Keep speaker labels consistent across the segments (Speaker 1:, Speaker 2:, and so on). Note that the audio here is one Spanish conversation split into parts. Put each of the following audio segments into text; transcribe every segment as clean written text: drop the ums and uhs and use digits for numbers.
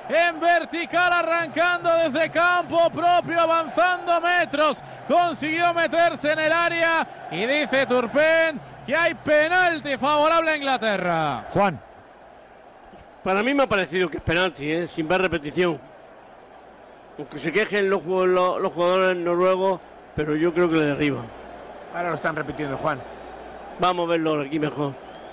Speaker 1: en vertical, arrancando desde campo propio, avanzando metros, consiguió meterse en el área y dice Turpin que hay penalti favorable a Inglaterra.
Speaker 2: Juan.
Speaker 3: Para mí me ha parecido que es penalti, sin ver repetición. Aunque se quejen los jugadores noruegos, pero yo creo que le derriban.
Speaker 4: Ahora lo están repitiendo, Juan.
Speaker 3: Vamos a verlo aquí mejor.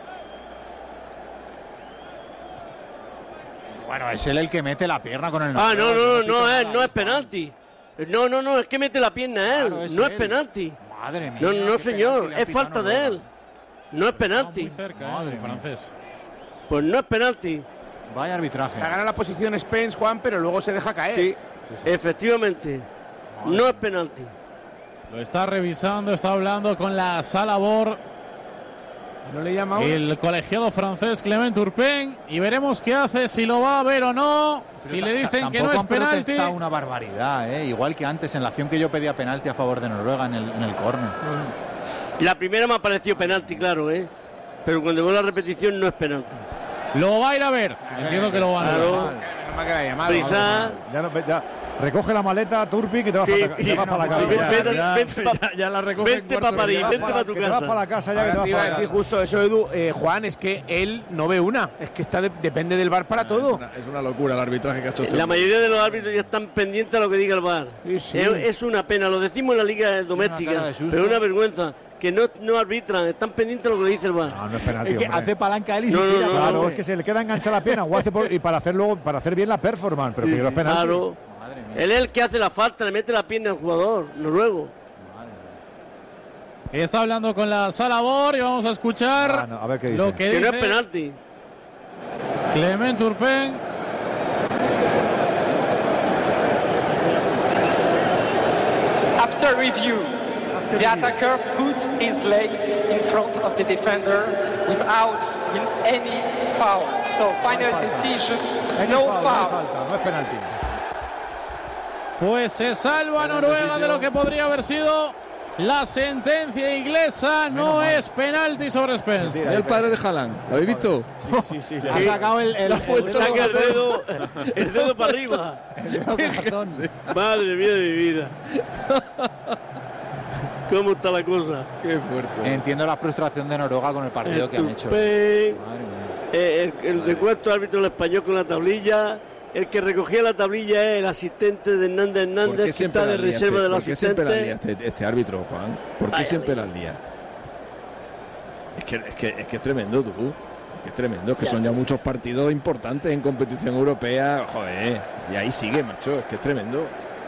Speaker 2: Bueno, es él el que mete la pierna con el...
Speaker 3: No es penalti. No, es que mete la pierna él.
Speaker 2: Claro,
Speaker 3: no
Speaker 2: él.
Speaker 3: Es penalti.
Speaker 2: Madre mía.
Speaker 3: No, señor, es falta de él. No es penalti.
Speaker 1: Muy cerca,
Speaker 2: Madre
Speaker 1: el francés.
Speaker 3: Pues no es penalti.
Speaker 2: Vaya arbitraje.
Speaker 4: La gana la posición Spence, Juan, pero luego se deja caer.
Speaker 3: Sí, efectivamente. No es penalti.
Speaker 1: Lo está revisando, está hablando con la sala BOR.
Speaker 4: ¿No le llama ahora?
Speaker 1: El colegiado francés Clement Turpin, y veremos qué hace, si lo va a ver o no. Pero si le dicen que no es penalti.
Speaker 2: Está una barbaridad, igual que antes en la acción que yo pedía penalti a favor de Noruega en el córner.
Speaker 3: La primera me ha parecido penalti, claro, pero cuando veo la repetición no es penalti.
Speaker 1: Lo va a ir a ver. Entiendo que lo van a ver.
Speaker 3: Claro.
Speaker 4: No me ha quedado llamado.
Speaker 3: Prisa.
Speaker 5: Ya, recoge la maleta, Turpin, que te vas para la casa.
Speaker 3: Ya la recoge. Vente para París, vente para tu
Speaker 5: casa. Te vas para la casa ya, que te vas para la casa.
Speaker 4: Justo eso, Edu. Juan, es que él no ve una. Es que depende del VAR para todo.
Speaker 6: Es una locura el arbitraje que ha hecho.
Speaker 3: La mayoría de los árbitros ya están pendientes a lo que diga el VAR.
Speaker 4: Sí.
Speaker 3: Es una pena, lo decimos en la liga doméstica, pero es una vergüenza. Que no arbitran, están pendientes de lo que le dice el VAR.
Speaker 5: No es penalti,
Speaker 2: Es que
Speaker 5: hombre.
Speaker 2: hace palanca él y
Speaker 3: No,
Speaker 2: se tira.
Speaker 5: Claro, es que se le queda enganchada la pierna o hace y para hacer bien la performance, pero que no es penalti.
Speaker 3: Claro. Él es el que hace la falta, le mete la pierna al jugador noruego.
Speaker 1: Está hablando con la sala BOR y vamos a escuchar
Speaker 5: A ver qué dice.
Speaker 1: lo que
Speaker 3: Que
Speaker 1: dice
Speaker 3: no es penalti.
Speaker 1: Clement Turpin.
Speaker 7: After review, the attacker put his leg in front of the defender without any foul. So final decisions, no foul.
Speaker 5: No es penalti.
Speaker 1: Pues se salva Noruega de lo que podría haber sido la sentencia inglesa. No es penalti sobre Spence.
Speaker 6: El padre de Haaland, ¿lo habéis visto?
Speaker 5: Sí.
Speaker 2: Ha sacado
Speaker 3: Saca el dedo para arriba. Madre mía de mi vida. ¿Cómo está la cosa?
Speaker 6: Qué fuerte.
Speaker 2: Entiendo la frustración de Noruega con el partido que han hecho.
Speaker 3: Turpin,
Speaker 2: Madre mía.
Speaker 3: el de cuarto árbitro el español con la tablilla. El que recogía la tablilla es el asistente de Hernández, que está de reserva de los
Speaker 6: asistentes. ¿Por qué siempre la lía
Speaker 3: asistentes.
Speaker 6: este árbitro, Juan? ¿Por qué siempre la lía? Es que es tremendo, tú. Es que es tremendo, es que son ya muchos partidos importantes en competición europea. Joder, y ahí sigue, macho, es que es tremendo.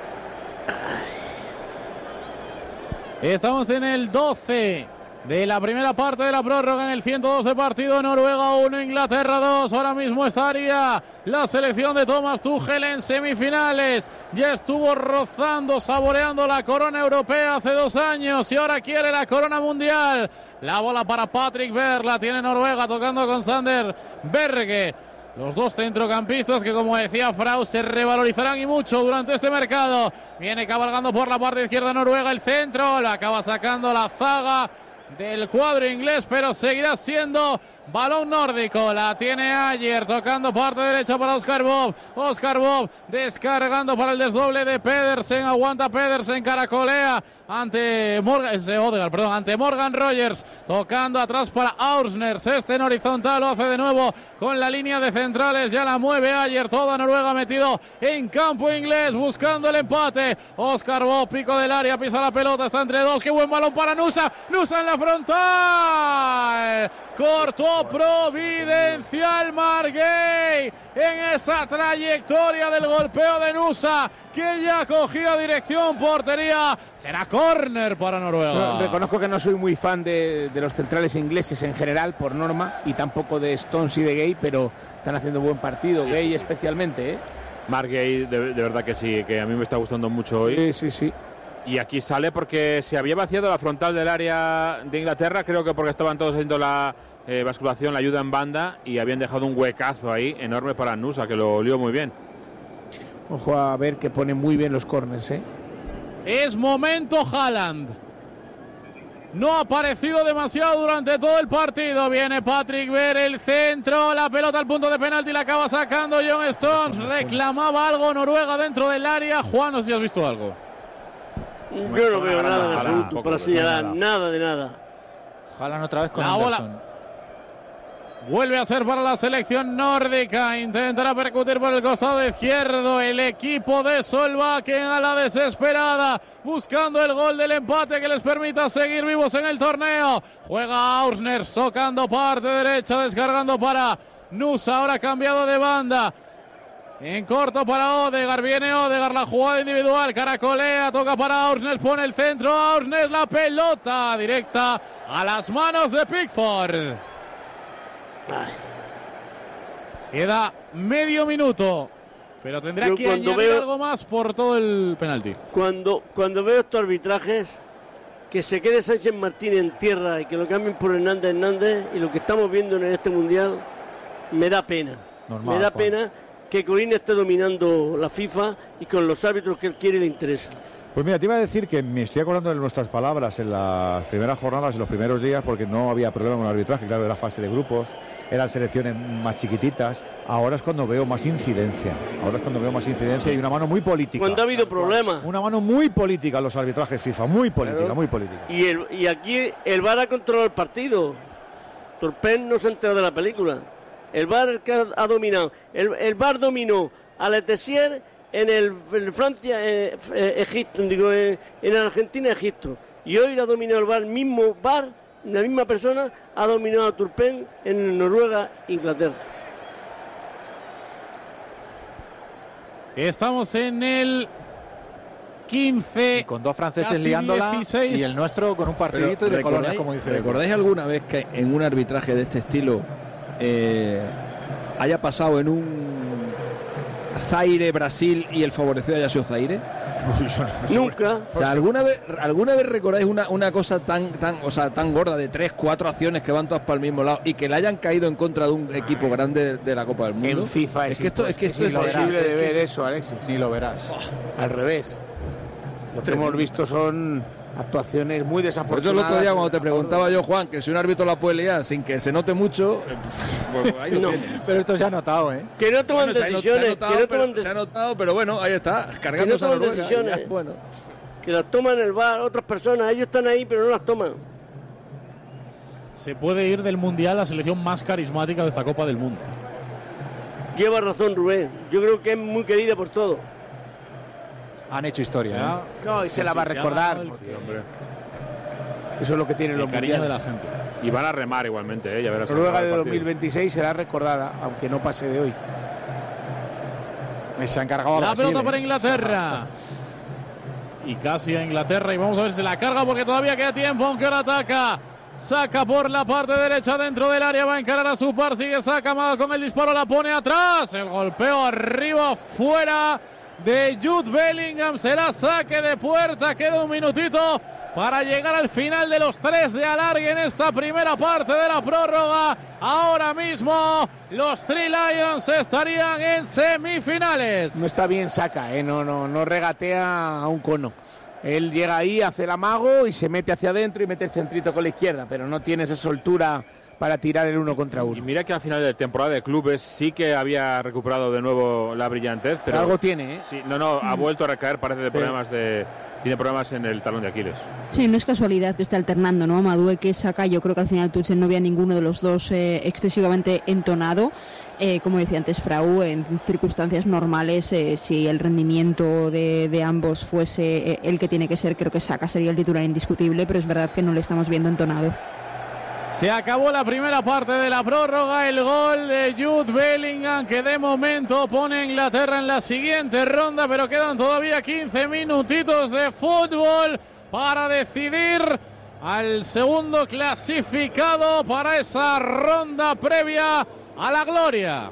Speaker 1: Estamos en el 12 de la primera parte de la prórroga, en el 112 partido. Noruega 1, Inglaterra 2. Ahora mismo estaría la selección de Thomas Tuchel en semifinales. Ya estuvo rozando, saboreando la corona europea hace 2 años y ahora quiere la corona mundial. La bola para Patrick Berg, la tiene Noruega tocando con Sander Berge. Los dos centrocampistas que, como decía Frau, se revalorizarán y mucho durante este mercado. Viene cabalgando por la parte izquierda Noruega, el centro, la acaba sacando la zaga del cuadro inglés, pero seguirá siendo balón nórdico. La tiene Ayer, tocando parte derecha para Oscar Bob. Oscar Bob descargando para el desdoble de Pedersen. Aguanta Pedersen, caracolea ante Morgan Rogers, tocando atrás para Aursners. Este en horizontal lo hace de nuevo con la línea de centrales. Ya la mueve Ayer, toda Noruega metido en campo inglés, buscando el empate. Oscar Bob, pico del área, pisa la pelota, está entre dos. Qué buen balón para Nusa. Nusa en la frontal. Cortó providencial Marguey en esa trayectoria del golpeo de Nusa, que ya cogía dirección portería. Será córner para Noruega.
Speaker 4: Reconozco que no soy muy fan de los centrales ingleses en general, por norma, y tampoco de Stones y de Gay, pero están haciendo buen partido, Gay especialmente.
Speaker 8: Marguey, de verdad que sí, que a mí me está gustando mucho hoy.
Speaker 4: Sí.
Speaker 8: Y aquí sale porque se había vaciado la frontal del área de Inglaterra, creo que porque estaban todos haciendo la basculación, la ayuda en banda, y habían dejado un huecazo ahí enorme para Nusa, que lo olió muy bien.
Speaker 4: Ojo a ver que pone muy bien los corners,
Speaker 1: Es momento Haaland. no ha aparecido demasiado durante todo el partido. Viene Patrick Ver, el centro, la pelota al punto de penalti, la acaba sacando John Stones. Reclamaba algo Noruega dentro del área. Juan, no sé si has visto algo.
Speaker 3: Yo no veo nada en absoluto para señalar, nada de nada.
Speaker 2: Haaland otra vez con
Speaker 1: la
Speaker 2: Anderson.
Speaker 1: bola vuelve a ser para la selección nórdica. Intentará percutir por el costado izquierdo el equipo de Solbakken a la desesperada, buscando el gol del empate que les permita seguir vivos en el torneo. Juega Aursner tocando parte derecha, descargando para Nusa, ahora cambiado de banda. En corto para Odegaard, viene Odegaard, la jugada individual, caracolea, toca para Aursnes, pone el centro, Aursnes, la pelota directa a las manos de Pickford. Queda medio minuto, pero tendrá que añadir algo más por todo el penalti.
Speaker 3: Cuando veo estos arbitrajes, que se quede Sánchez Martín en tierra y que lo cambien por Hernández y lo que estamos viendo en este Mundial, me da pena.
Speaker 2: Normal,
Speaker 3: me da
Speaker 2: Juan.
Speaker 3: pena que Colina esté dominando la FIFA y con los árbitros que él quiere y le interesa.
Speaker 5: Pues mira, te iba a decir que me estoy acordando de nuestras palabras en las primeras jornadas, en los primeros días, porque no había problema con el arbitraje, claro, era fase de grupos, eran selecciones más chiquititas. Ahora es cuando veo más incidencia, y una mano muy política.
Speaker 3: Cuando ha habido problemas.
Speaker 5: Una mano muy política en los arbitrajes FIFA, muy política,
Speaker 3: Claro.
Speaker 5: muy política.
Speaker 3: Y aquí el VAR ha controlado el partido. Turpin no se ha enterado de la película. El VAR el que ha dominado. El VAR dominó a Letessier en Francia, Egipto, en Argentina, Egipto. Y hoy ha dominado el VAR, mismo VAR, la misma persona, ha dominado a Turpin en Noruega, Inglaterra.
Speaker 1: Estamos en el 15.
Speaker 2: Y con dos franceses
Speaker 1: casi
Speaker 2: liándola
Speaker 1: 16.
Speaker 2: y el nuestro con un partidito y de colonias, como dice.
Speaker 6: ¿Recordáis alguna vez que en un arbitraje de este estilo haya pasado en un Zaire, Brasil y el favorecido haya sido Zaire?
Speaker 3: Nunca.
Speaker 6: O sea, ¿alguna vez recordáis una cosa tan gorda de 3-4 acciones que van todas para el mismo lado y que le hayan caído en contra de un equipo grande de la Copa del Mundo?
Speaker 4: En FIFA
Speaker 6: es que esto es
Speaker 4: imposible de ver eso, Alexis.
Speaker 2: Ni lo verás.
Speaker 4: Al revés. Lo que hemos visto son actuaciones muy
Speaker 6: Por eso
Speaker 4: desafortunadas.
Speaker 6: el otro día cuando te preguntaba yo, Juan, que si un árbitro la puede liar sin que se note mucho, pues ahí lo tienes.
Speaker 2: Pero esto se ha notado, ¿eh?
Speaker 3: Que no toman
Speaker 6: Bueno,
Speaker 3: decisiones.
Speaker 6: se ha notado, pero bueno, ahí está, cargándose a
Speaker 3: toman
Speaker 6: Noruega.
Speaker 3: decisiones.
Speaker 6: Ya, bueno.
Speaker 3: Que las toman el VAR otras personas. Ellos están ahí, pero no las toman.
Speaker 1: Se puede ir del Mundial la selección más carismática de esta Copa del Mundo.
Speaker 3: Lleva razón Rubén. Yo creo que es muy querida por todos.
Speaker 2: Han hecho historia, ¿eh?
Speaker 4: No, y se la va a recordar.
Speaker 1: Sí,
Speaker 4: porque
Speaker 1: hombre.
Speaker 4: eso es lo que tienen
Speaker 1: El
Speaker 4: los
Speaker 1: cariño de la
Speaker 4: mundiales.
Speaker 1: gente.
Speaker 8: Y van a remar igualmente, ya verás.
Speaker 4: Noruega de
Speaker 8: el partido.
Speaker 4: 2026 será recordada, aunque no pase de hoy.
Speaker 2: Se ha encargado a
Speaker 1: La
Speaker 2: Brasil,
Speaker 1: pelota para
Speaker 2: ¿eh?
Speaker 1: Inglaterra. Y casi a Inglaterra. Y vamos a ver si la carga porque todavía queda tiempo, aunque ahora ataca. Saca por la parte derecha dentro del área. Va a encarar a su par. Sigue Saca con el disparo. La pone atrás. El golpeo arriba. Fuera de Jude Bellingham. Será saque de puerta. Queda un minutito para llegar al final de los 3 de alargue en esta primera parte de la prórroga. Ahora mismo los Three Lions estarían en semifinales.
Speaker 4: No está bien Saka, no regatea a un cono. Él llega ahí, hace el amago y se mete hacia adentro y mete el centrito con la izquierda, pero no tiene esa soltura para tirar el 1 contra 1.
Speaker 8: Y mira que al final de temporada de clubes sí que había recuperado de nuevo la brillantez, pero
Speaker 4: algo tiene, ¿eh?
Speaker 8: Sí, ha vuelto a recaer, parece tiene problemas en el talón de Aquiles.
Speaker 9: Sí, no es casualidad que esté alternando, ¿no? Madueke, Saka, yo creo que al final Tuchel no veía ninguno de los dos excesivamente entonado. Como decía antes Frau, en circunstancias normales, si el rendimiento de ambos fuese el que tiene que ser, creo que Saka sería el titular indiscutible, pero es verdad que no le estamos viendo entonado.
Speaker 1: Se acabó la primera parte de la prórroga, el gol de Jude Bellingham que de momento pone a Inglaterra en la siguiente ronda, pero quedan todavía 15 minutitos de fútbol para decidir al segundo clasificado para esa ronda previa a la gloria.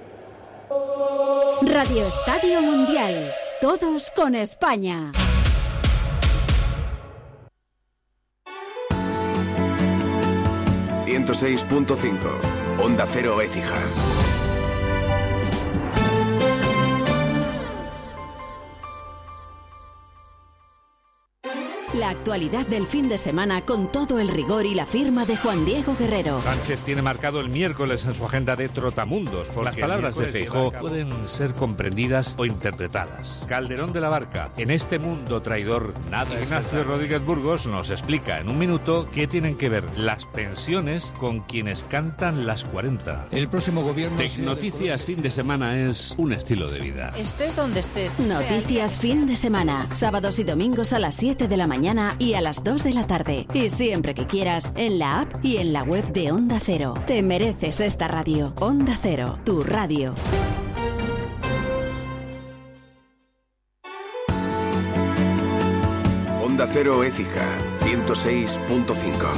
Speaker 10: Radio Estadio Mundial, todos con España.
Speaker 11: ...106.5... Onda Cero Écija.
Speaker 10: La actualidad del fin de semana con todo el rigor y la firma de Juan Diego Guerrero.
Speaker 12: Sánchez tiene marcado el miércoles en su agenda de trotamundos, porque las palabras de Feijóo pueden ser comprendidas o interpretadas. Calderón de la Barca, en este mundo traidor nada. Ignacio Rodríguez Burgos nos explica en un minuto qué tienen que ver las pensiones con quienes cantan las 40.
Speaker 13: El próximo gobierno... Noticias fin de semana es un estilo de vida.
Speaker 10: Estés donde estés. Noticias fin de semana. Sábados y domingos a las 7 de la mañana y a las 2 de la tarde. Y siempre que quieras, en la app y en la web de Onda Cero. Te mereces esta radio. Onda Cero, tu radio.
Speaker 11: Onda Cero Écija, 106.5.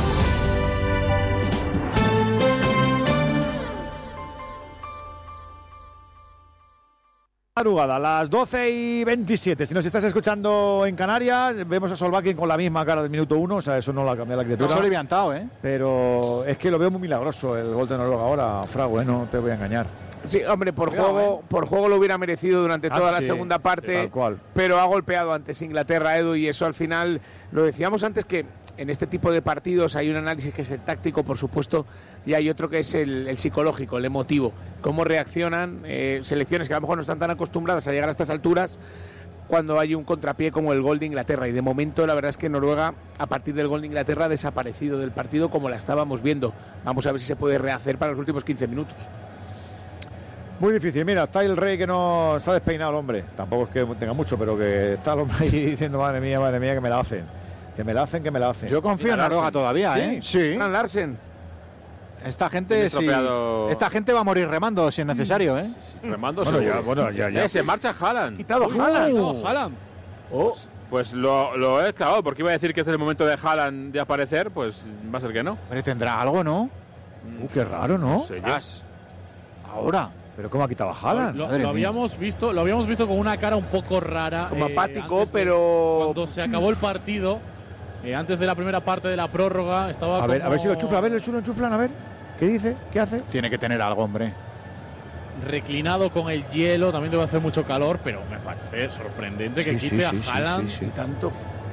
Speaker 5: Madrugada, a las 12:27. Si nos estás escuchando en Canarias, vemos a Solbakken con la misma cara del minuto 1. O sea, eso no la cambia la criatura.
Speaker 2: Eso aliviantado, ¿eh?
Speaker 5: Pero es que lo veo muy milagroso el gol de Noruega ahora, Frago, no te voy a engañar.
Speaker 4: Sí, hombre, por juego lo hubiera merecido durante toda la segunda parte,
Speaker 5: tal cual.
Speaker 4: Pero ha golpeado antes Inglaterra, Edu, y eso al final, lo decíamos antes, que en este tipo de partidos hay un análisis que es el táctico, por supuesto, y hay otro que es el psicológico, el emotivo. Cómo reaccionan selecciones que a lo mejor no están tan acostumbradas a llegar a estas alturas cuando hay un contrapié como el gol de Inglaterra. Y de momento la verdad es que Noruega, a partir del gol de Inglaterra, ha desaparecido del partido como la estábamos viendo. Vamos a ver si se puede rehacer para los últimos 15 minutos.
Speaker 5: Muy difícil. Mira, está el Rey que no está despeinado el hombre. Tampoco es que tenga mucho, pero que está el hombre ahí diciendo, madre mía, que me la hacen. Que me la hacen.
Speaker 2: Yo confío en Noruega todavía, ¿eh?
Speaker 5: Sí.
Speaker 4: Larsen.
Speaker 2: Esta gente va a morir remando si es necesario, ¿eh?
Speaker 8: Remando
Speaker 5: ya.
Speaker 8: Se marcha Haaland.
Speaker 2: Quitado Haaland.
Speaker 8: Pues lo he clavado, porque iba a decir que este es el momento de Haaland de aparecer, pues va a ser que no.
Speaker 2: Pero tendrá algo, ¿no?
Speaker 5: Qué raro, ¿no?
Speaker 8: No sé yo.
Speaker 2: Ahora.
Speaker 5: ¿Pero cómo ha quitado a Haaland?
Speaker 1: Lo habíamos visto con una cara un poco rara.
Speaker 4: Como apático, pero...
Speaker 1: Cuando se acabó el partido, antes de la primera parte de la prórroga, estaba
Speaker 5: a ver si lo chufla, lo enchuflan, a ver. ¿Qué dice? ¿Qué hace?
Speaker 2: Tiene que tener algo, hombre.
Speaker 1: Reclinado con el hielo, también debe hacer mucho calor, pero me parece sorprendente que quite a Haaland
Speaker 5: y
Speaker 4: tanto.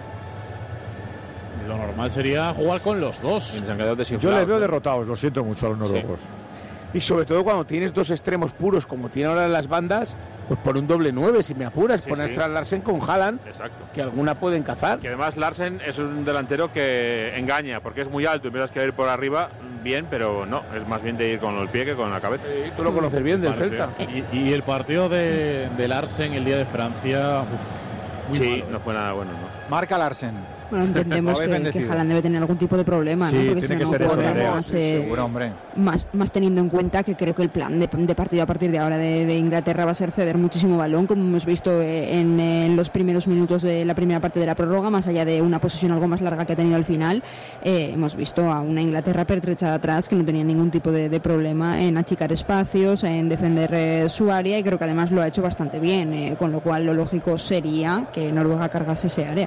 Speaker 1: Lo normal sería jugar con los dos.
Speaker 5: Yo les veo derrotados, lo siento mucho a los noruegos.
Speaker 4: Y sobre todo cuando tienes dos extremos puros como tiene ahora en las bandas, pues por un doble 9, si me apuras, pones a Larsen con Haaland, que alguna pueden cazar.
Speaker 8: Que además Larsen es un delantero que engaña, porque es muy alto y miras que ir por arriba, bien, pero no, es más bien de ir con el pie que con la cabeza.
Speaker 4: Tú lo conoces bien del Celta.
Speaker 1: Y el partido de Larsen el día de Francia, muy malo.
Speaker 8: No fue nada bueno, ¿no?
Speaker 2: Marca Larsen.
Speaker 9: Bueno, entendemos que Haaland debe tener algún tipo de problema, ¿no? Porque
Speaker 5: tiene
Speaker 9: si
Speaker 5: que
Speaker 9: no,
Speaker 5: ser eso,
Speaker 2: seguro, hombre.
Speaker 9: Más teniendo en cuenta que creo que el plan de partido a partir de ahora de Inglaterra va a ser ceder muchísimo balón, como hemos visto en los primeros minutos de la primera parte de la prórroga, más allá de una posesión algo más larga que ha tenido al final. Hemos visto a una Inglaterra pertrechada atrás que no tenía ningún tipo de problema en achicar espacios, en defender su área, y creo que además lo ha hecho bastante bien, con lo cual lo lógico sería que Noruega cargase ese área.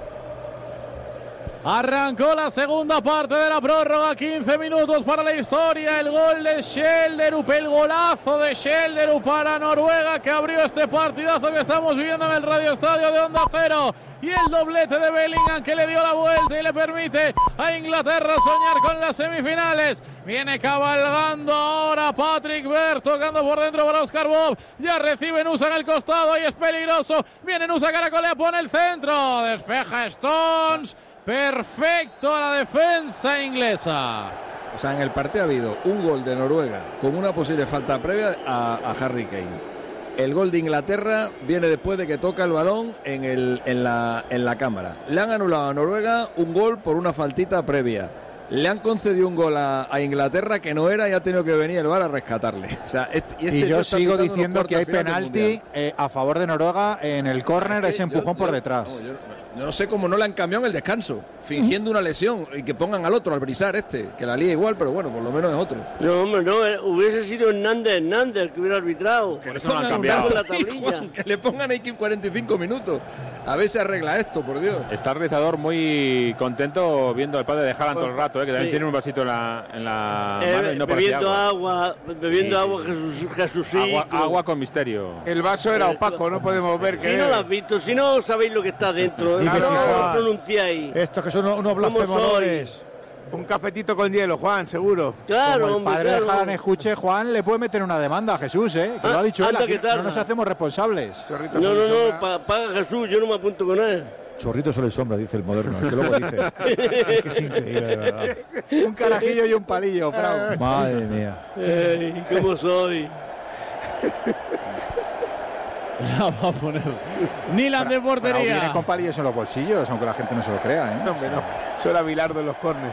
Speaker 1: Arrancó la segunda parte de la prórroga, 15 minutos para la historia, el gol de Schjelderup, el golazo de Schjelderup para Noruega, que abrió este partidazo que estamos viviendo en el Radio Estadio de Onda Cero, y el doblete de Bellingham que le dio la vuelta y le permite a Inglaterra soñar con las semifinales. Viene cabalgando ahora Patrick Berg, tocando por dentro para Oscar Bob, ya recibe Nusa en el costado y es peligroso, viene Nusa, caracolea, pone el centro, despeja Stones. Perfecto a la defensa inglesa.
Speaker 6: O sea, en el partido ha habido un gol de Noruega con una posible falta previa a Harry Kane. El gol de Inglaterra viene después de que toca el balón en la cámara. Le han anulado a Noruega un gol por una faltita previa. Le han concedido un gol a Inglaterra que no era y ha tenido que venir el VAR a rescatarle. O sea,
Speaker 2: y yo sigo diciendo que hay penalti a favor de Noruega en el córner, ese empujón por detrás.
Speaker 6: Yo no sé cómo no le han cambiado en el descanso, fingiendo una lesión, y que pongan al otro, al Brisar que la lía igual, pero bueno, por lo menos es otro.
Speaker 3: No, hombre, no, hubiese sido Hernández que hubiera arbitrado.
Speaker 8: Por eso no han cambiado.
Speaker 3: La tablilla.
Speaker 6: Que le pongan ahí 45 minutos, a ver si arregla esto, por Dios.
Speaker 8: Está el realizador muy contento viendo al padre de Haaland todo el rato, que también tiene un vasito en la mano y no
Speaker 3: bebiendo agua. Jesús.
Speaker 8: Agua con misterio.
Speaker 4: El vaso era opaco, no podemos ver
Speaker 3: si no lo has visto, si no sabéis lo que está dentro. lo pronunciáis?
Speaker 5: Estos que son unos blasfemadores.
Speaker 4: Un cafetito con hielo, Juan, seguro.
Speaker 3: Claro,
Speaker 2: como el
Speaker 3: hombre,
Speaker 2: padre
Speaker 3: claro.
Speaker 2: de Jalan escuche, Juan le puede meter una demanda a Jesús, que lo ha dicho él.
Speaker 3: anda,
Speaker 2: Aquí
Speaker 3: que tarda.
Speaker 2: no nos hacemos responsables.
Speaker 3: No, paga Jesús, yo no me apunto con él.
Speaker 5: Chorrito, sol y sombra, dice el moderno. El que luego dice. Es que es increíble, de verdad.
Speaker 2: Un carajillo y un palillo, Frau.
Speaker 5: Madre mía.
Speaker 3: Ey, ¿cómo soy?
Speaker 1: La va a poner Nilan de
Speaker 2: Frau viene
Speaker 1: portería.
Speaker 2: con palillos en los bolsillos, aunque la gente no se lo crea,
Speaker 4: No, hombre, no. Solo a Bilardo en los corners.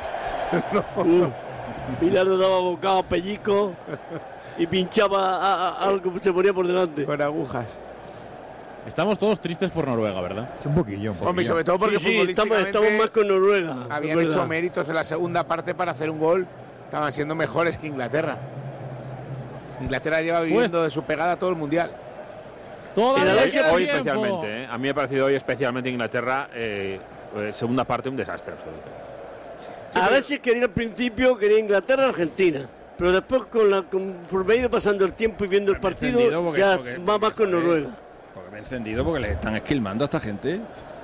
Speaker 3: Bilardo daba bocado, pellizco y pinchaba algo que se ponía por delante.
Speaker 4: Con agujas.
Speaker 1: Estamos todos tristes por Noruega, ¿verdad?
Speaker 5: Un poquillo.
Speaker 4: Hombre, y sobre todo porque
Speaker 3: Sí,
Speaker 4: futbolísticamente
Speaker 3: estamos más con Noruega.
Speaker 4: habían
Speaker 3: es
Speaker 4: hecho
Speaker 3: verdad.
Speaker 4: méritos en la segunda parte para hacer un gol. Estaban siendo mejores que Inglaterra. Inglaterra lleva viviendo de su pegada todo el Mundial.
Speaker 8: Hoy especialmente, ¿eh? A mí me ha parecido hoy especialmente Inglaterra, segunda parte, un desastre absoluto.
Speaker 3: A ver si quería al principio, quería Inglaterra-Argentina. Pero después, por medio pasando el tiempo y viendo el partido, ya va más con Noruega.
Speaker 6: Porque me he encendido porque le están esquilmando a esta gente.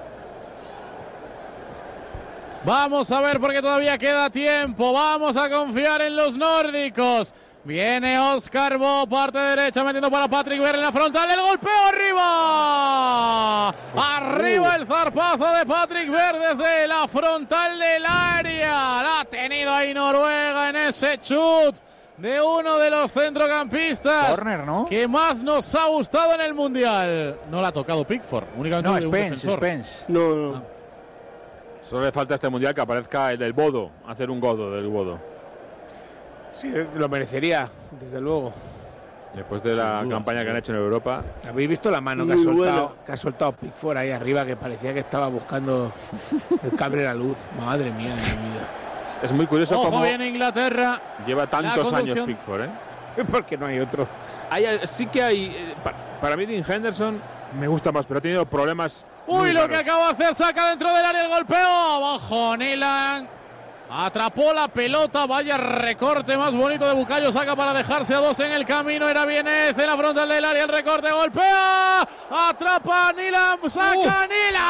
Speaker 1: Vamos a ver porque todavía queda tiempo. Vamos a confiar en los nórdicos. Viene Oscar Bo, parte derecha, metiendo para Patrick Berg en la frontal. ¡El golpeo arriba! Arriba el zarpazo de Patrick Berg desde la frontal del área. La ha tenido ahí Noruega en ese chut de uno de los centrocampistas
Speaker 2: Corner, ¿no?
Speaker 1: que más nos ha gustado en el Mundial. No la ha tocado Pickford, únicamente
Speaker 2: No,
Speaker 1: un
Speaker 2: Spence,
Speaker 1: defensor.
Speaker 2: Spence.
Speaker 3: No.
Speaker 8: Solo le falta a este mundial que aparezca el del Bodo, hacer un godo del Bodo.
Speaker 4: Sí, lo merecería, desde luego.
Speaker 8: Después de la campaña que han hecho en Europa.
Speaker 4: ¿Habéis visto la mano que ha soltado Pickford ahí arriba, que parecía que estaba buscando el cable de la luz? Madre mía de mi vida.
Speaker 8: Es muy curioso
Speaker 1: Ojo,
Speaker 8: cómo
Speaker 1: viene Inglaterra.
Speaker 8: lleva tantos
Speaker 1: La
Speaker 8: años
Speaker 1: conducción.
Speaker 8: Pickford,
Speaker 4: Porque no hay otro.
Speaker 8: Sí que hay. Para mí, Dean Henderson me gusta más, pero ha tenido problemas.
Speaker 1: Uy, lo que acaba de hacer, saca dentro del área el golpeo. Abajo Nilan. Atrapó la pelota, vaya recorte más bonito de Bukayo Saka para dejarse a dos en el camino. Era Vienez en la frontal del área, el recorte, golpea. Atrapa a Nilan, saca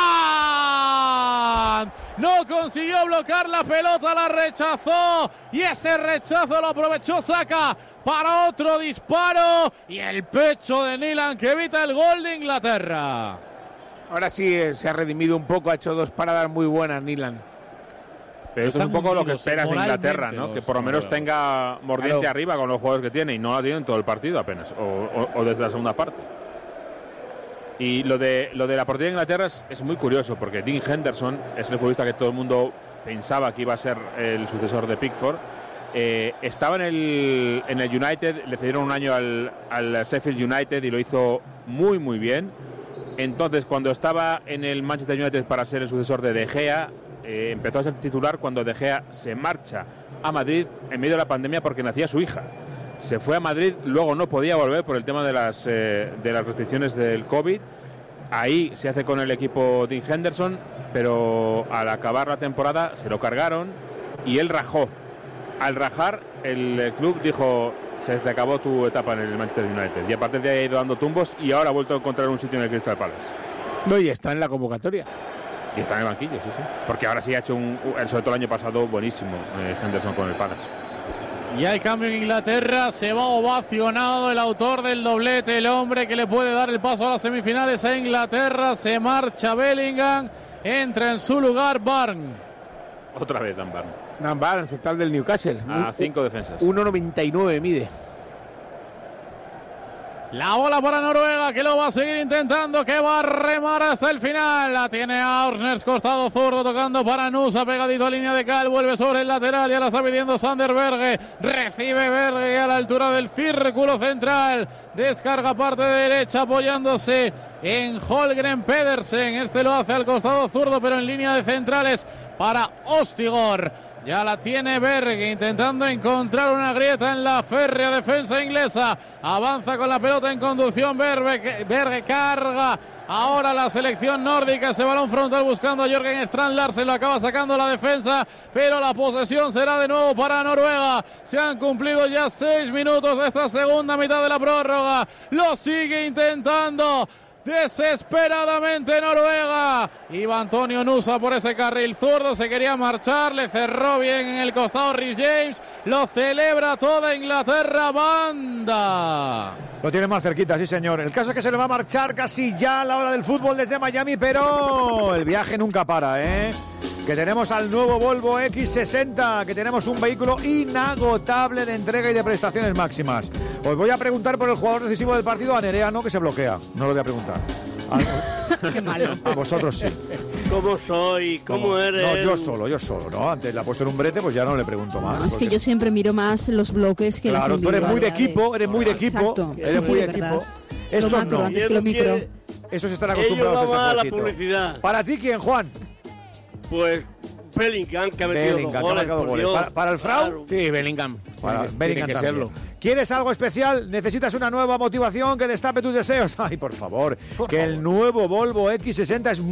Speaker 1: Nilan. No consiguió bloquear la pelota, la rechazó. Y ese rechazo lo aprovechó Saka para otro disparo. Y el pecho de Nilan que evita el gol de Inglaterra.
Speaker 4: Ahora sí se ha redimido un poco, ha hecho dos paradas muy buenas Nilan.
Speaker 8: Pero esto es un poco lo que esperas de Inglaterra, ¿no? Que por lo menos tenga mordiente arriba con los jugadores que tiene, y no la tiene en todo el partido apenas, o desde la segunda parte. Y lo de la portería de Inglaterra es muy curioso, porque Dean Henderson es el futbolista que todo el mundo pensaba que iba a ser el sucesor de Pickford. Estaba en el United, le cedieron un año al Sheffield United y lo hizo muy muy bien. Entonces, cuando estaba en el Manchester United para ser el sucesor de De Gea, empezó a ser titular cuando De Gea se marcha a Madrid en medio de la pandemia porque nacía su hija. Se fue a Madrid, luego no podía volver por el tema de las restricciones del COVID. Ahí se hace con el equipo Dean Henderson, pero al acabar la temporada se lo cargaron y él rajó. Al rajar, el club dijo: se te acabó tu etapa en el Manchester United. Y a partir de ahí ha ido dando tumbos y ahora ha vuelto a encontrar un sitio en el Crystal Palace.
Speaker 4: No, y está en la convocatoria.
Speaker 8: Y está en el banquillo, sí. Porque ahora sí ha hecho sobre todo el año pasado, buenísimo Henderson con el Palace.
Speaker 1: Y hay cambio en Inglaterra, se va ovacionado el autor del doblete, el hombre que le puede dar el paso a las semifinales a Inglaterra. Se marcha Bellingham, entra en su lugar Barnes.
Speaker 8: Otra vez Dan Barnes.
Speaker 4: Dan Barnes, central del Newcastle.
Speaker 8: A 5 defensas.
Speaker 4: 1,99 mide.
Speaker 1: La bola para Noruega, que lo va a seguir intentando, que va a remar hasta el final. La tiene Aursnes, costado zurdo, tocando para Nusa, pegadito a línea de cal, vuelve sobre el lateral, ya la está pidiendo Sander Berge. Recibe Berge a la altura del círculo central. Descarga parte derecha apoyándose en Holgren Pedersen. Este lo hace al costado zurdo, pero en línea de centrales para Ostigor. Ya la tiene Berge intentando encontrar una grieta en la férrea defensa inglesa. Avanza con la pelota en conducción Berge carga. Ahora la selección nórdica, ese balón frontal buscando a Jørgen Strand Larsen, lo acaba sacando la defensa, pero la posesión será de nuevo para Noruega. Se han cumplido ya 6 minutos de esta segunda mitad de la prórroga. Lo sigue intentando desesperadamente Noruega. Iba Antonio Nusa por ese carril zurdo, se quería marchar, le cerró bien en el costado Rhys James, lo celebra toda Inglaterra, banda.
Speaker 5: Lo tiene más cerquita, sí señor. El caso es que se le va a marchar casi ya a la hora del fútbol desde Miami, pero el viaje nunca para, ¿eh? Que tenemos al nuevo Volvo X60, que tenemos un vehículo inagotable de entrega y de prestaciones máximas. Os voy a preguntar por el jugador decisivo del partido, a Nerea, no, que se bloquea. No lo voy a preguntar.
Speaker 9: Qué malo.
Speaker 5: A vosotros sí.
Speaker 3: ¿Cómo soy? ¿Cómo eres?
Speaker 5: No, yo solo, ¿no? Antes la he puesto en un brete, pues ya no le pregunto más.
Speaker 9: No, es que yo siempre miro más los bloques que las
Speaker 5: individualidades. Claro, tú eres muy de equipo,
Speaker 9: Exacto.
Speaker 5: Eres muy de equipo. Esto no.
Speaker 9: Antes que lo micro.
Speaker 5: Esos están acostumbrados
Speaker 3: a
Speaker 5: ese
Speaker 3: la publicidad.
Speaker 5: ¿Para ti quién, Juan?
Speaker 3: Pues Bellingham, que ha metido dos goles.
Speaker 5: ¿Para el Frau?
Speaker 4: Claro. Sí, Bellingham.
Speaker 5: Bellingham
Speaker 4: que serlo.
Speaker 5: ¿Quieres algo especial? ¿Necesitas una nueva motivación que destape tus deseos? Ay, por favor. El nuevo Volvo X60 es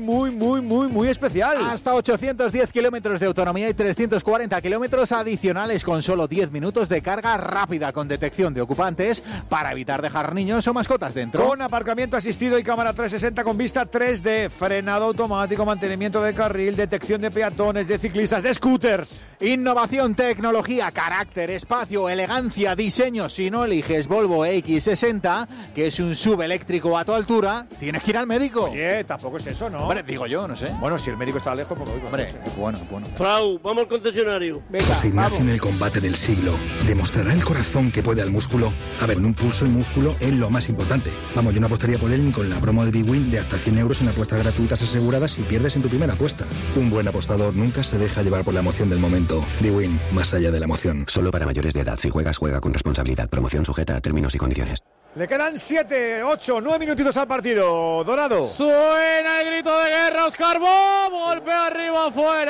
Speaker 5: muy especial.
Speaker 2: Hasta 810 kilómetros de autonomía y 340 kilómetros adicionales con solo 10 minutos de carga rápida con detección de ocupantes para evitar dejar niños o mascotas dentro.
Speaker 5: Con aparcamiento asistido y cámara 360 con vista 3D, frenado automático, mantenimiento de carril, detección de peatones, de ciclistas, de scooters.
Speaker 2: Innovación, tecnología, carácter, espacio, elegancia, diseño. Si no eliges Volvo X60, que es un subeléctrico a tu altura, tienes que ir al médico.
Speaker 5: Oye, tampoco es eso, ¿no?
Speaker 2: Hombre, digo yo, no sé.
Speaker 5: Bueno, si el médico está lejos, pues lo digo.
Speaker 2: Hombre, bueno.
Speaker 3: Frau, vamos al concesionario.
Speaker 14: Venga, José Ignacio en el combate del siglo. ¿Demostrará el corazón que puede al músculo? A ver, en un pulso y músculo es lo más importante. Vamos, yo no apostaría por él ni con la promo de Big Win de hasta 100 euros en apuestas gratuitas aseguradas si pierdes en tu primera apuesta. Un buen apostador nunca se deja llevar por la emoción del momento. Big Win, más allá de la emoción.
Speaker 15: Solo para mayores de edad. Si juegas, juega con responsabilidad. Promoción sujeta a términos y condiciones.
Speaker 5: Le quedan 7, 8, 9 minutitos al partido. Dorado.
Speaker 1: Suena el grito de guerra. Oscar Bob. Golpe arriba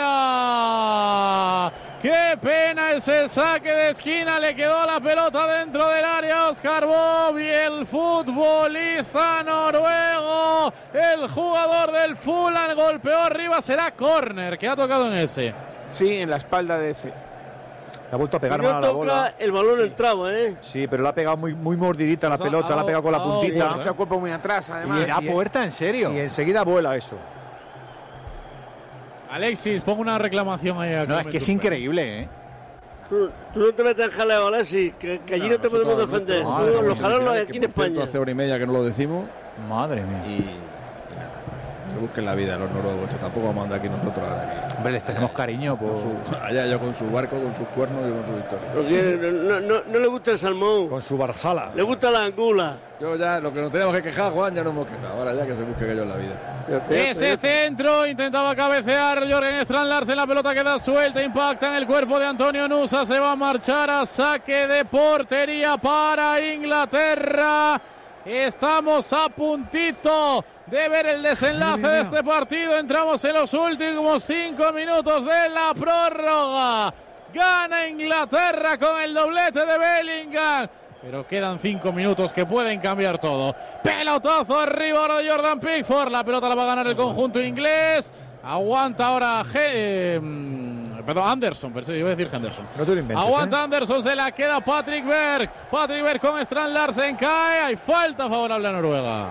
Speaker 1: afuera. ¡Qué pena ese saque de esquina! Le quedó la pelota dentro del área Oscar Bob y el futbolista noruego, el jugador del Fulham, golpeó arriba. Será córner que ha tocado en ese.
Speaker 4: Sí, en la espalda de ese.
Speaker 5: Ha vuelto a pegar
Speaker 3: mal
Speaker 5: a la bola.
Speaker 3: El balón entraba, ¿eh?
Speaker 5: Sí, pero la ha pegado muy mordidita la pelota, la ha pegado con la puntita.
Speaker 4: Ha echado el cuerpo muy atrás, además.
Speaker 2: Y da puerta, en serio.
Speaker 5: Y enseguida vuela eso.
Speaker 1: Alexis, pongo una reclamación ahí.
Speaker 2: No, es que es increíble, ¿eh?
Speaker 3: Tú no te metas en jaleo, Alexis, que allí no te podemos defender. Los jalones aquí en España.
Speaker 6: Hace hora y media que no lo decimos.
Speaker 2: Madre mía.
Speaker 6: Y nada, se busquen la vida los noruegos. Tampoco vamos a andar aquí nosotros ahora.
Speaker 2: Hombre, les tenemos cariño.
Speaker 6: Allá yo con su barco, con sus cuernos y con su victoria.
Speaker 3: No le gusta el salmón.
Speaker 5: Con su barjala.
Speaker 3: Le gusta la angula.
Speaker 6: Yo ya, lo que nos tenemos que quejar, Juan, ya nos hemos quejado. Ahora ya que se busque ellos la vida.
Speaker 1: Ese centro intentaba cabecear Jørgen Strand Larsen, la pelota queda suelta, impacta en el cuerpo de Antonio Nusa, se va a marchar a saque de portería para Inglaterra. Estamos a puntito de ver el desenlace de este partido. Entramos en los últimos 5 minutos de la prórroga. Gana Inglaterra con el doblete de Bellingham. Pero quedan 5 minutos que pueden cambiar todo. Pelotazo arriba ahora de Jordan Pickford. La pelota la va a ganar el conjunto inglés. Aguanta ahora Anderson, pero iba a decir Henderson.
Speaker 5: No te lo inventes,
Speaker 1: Aguanta Anderson, se la queda Patrick Berg. Patrick Berg con Strand Larsen, cae. Hay falta favorable a Noruega.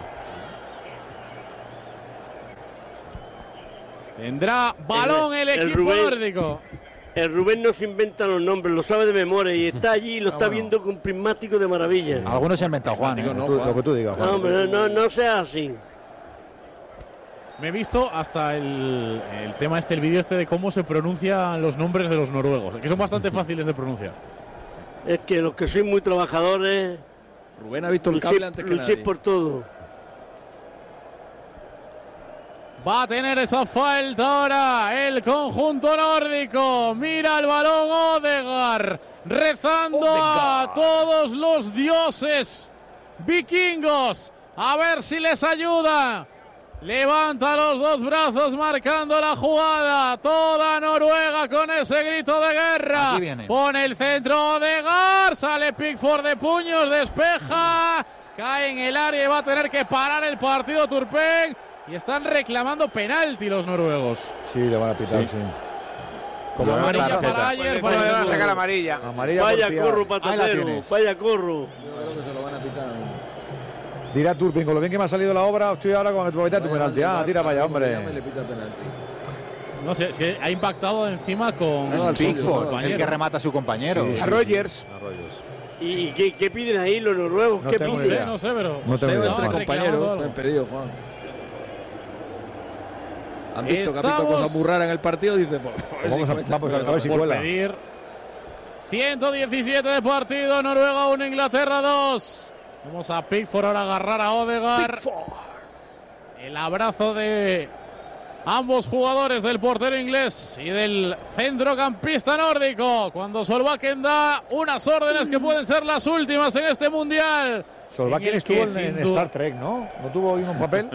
Speaker 1: Tendrá balón el equipo nórdico.
Speaker 3: El Rubén no se inventa los nombres, lo sabe de memoria y está allí y lo está viendo con prismático de maravilla.
Speaker 2: Algunos se han inventado, Juan.
Speaker 5: Lo que tú digas, Juan.
Speaker 3: No, hombre, no sea así.
Speaker 1: Me he visto hasta el tema el vídeo de cómo se pronuncian los nombres de los noruegos, que son bastante fáciles de pronunciar.
Speaker 3: Es que los que sois muy trabajadores...
Speaker 6: Rubén ha visto el cable antes que nadie.
Speaker 3: Por todo.
Speaker 1: Va a tener esa falta ahora el conjunto nórdico. Mira el balón Odegaard, rezando a todos los dioses vikingos. A ver si les ayuda. Levanta los dos brazos marcando la jugada. Toda Noruega con ese grito de guerra. Pone el centro Odegaard. Sale Pickford de puños, despeja. Cae en el área y va a tener que parar el partido Turpin. Y están reclamando penalti los noruegos.
Speaker 5: Sí, le van a pitar, sí.
Speaker 1: Como amarilla para ayer.
Speaker 4: Le van a sacar amarilla.
Speaker 3: Vaya corro, patatero. Vaya corro.
Speaker 6: Yo creo que se lo van a pitar a mí.
Speaker 5: Dirá Turpin, con lo bien que me ha salido la obra, estoy ahora con tu penalti. Tira para allá, hombre.
Speaker 1: No sé, si ha impactado encima con
Speaker 2: Pickford, el que remata a su compañero.
Speaker 4: A Rogers.
Speaker 3: ¿Y qué piden ahí los noruegos? ¿Qué piden?
Speaker 1: No sé, pero...
Speaker 5: No tengo idea.
Speaker 6: Entre compañeros, me han pedido, Juan. Han visto que ha visto cosas muy raras en el partido, dice,
Speaker 5: vamos a ver si cuela.
Speaker 1: 117 de partido, Noruega 1, Inglaterra 2. Vamos a Pickford ahora a agarrar a Odegaard. El abrazo de ambos jugadores, del portero inglés y del centrocampista nórdico, cuando Solbakken da unas órdenes que pueden ser las últimas en este mundial.
Speaker 5: Solbakken estuvo en Star Trek, ¿no? ¿No tuvo un papel?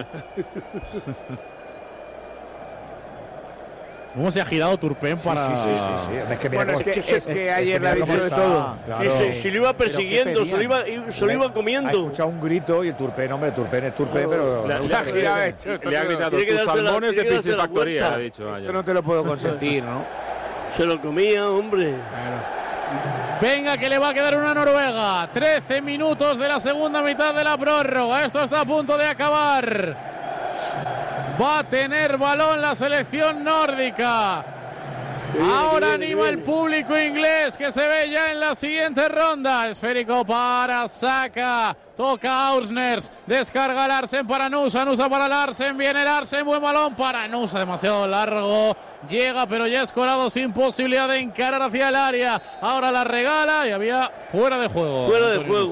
Speaker 1: ¿Cómo se ha girado Turpin para...?
Speaker 5: Sí.
Speaker 4: Es que ayer le ha dicho de todo.
Speaker 3: Claro. Se lo iba persiguiendo, se lo iba comiendo.
Speaker 5: Ha escuchado un grito y el Turpin, hombre, Turpin es Turpin, pero...
Speaker 8: Le ha gritado, tus salmones de piscifactoría, ha dicho.
Speaker 4: Esto no te lo puedo consentir, ¿no?
Speaker 3: Se lo comía, hombre.
Speaker 1: Venga, que le va a quedar una Noruega. 13 minutos de la segunda mitad de la prórroga. Esto está a punto de acabar. Va a tener balón la selección nórdica. Ahora anima el público inglés, que se ve ya en la siguiente ronda. Esférico para Saka. Toca Ausners. Descarga Larsen para Nusa. Nusa para Larsen. Viene Larsen. Buen balón para Nusa. Demasiado largo. Llega, pero ya escorado, sin posibilidad de encarar hacia el área. Ahora la regala y había fuera de juego.
Speaker 3: Fuera de juego.